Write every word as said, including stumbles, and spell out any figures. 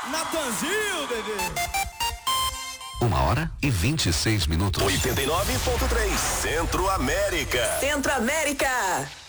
Natanzinho, bebê. Uma hora e vinte e seis minutos. oitenta e nove ponto três Centro América. Centro América.